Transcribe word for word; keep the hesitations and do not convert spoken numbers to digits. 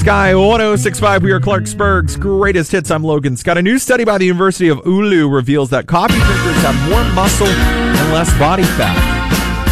Sky one oh six point five. We are Clarksburg's greatest hits. I'm Logan Scott. A new study by the University of Oulu reveals that coffee drinkers have more muscle and less body fat.